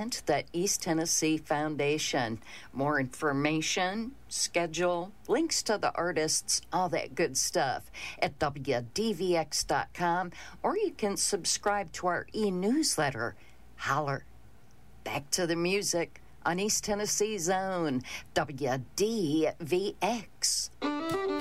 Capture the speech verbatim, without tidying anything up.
grant the East Tennessee Foundation. More information, schedule, links to the artists, all that good stuff at W D V X dot com, or you can subscribe to our e-newsletter. Holler. Back to the music on East Tennessee's own W D V X.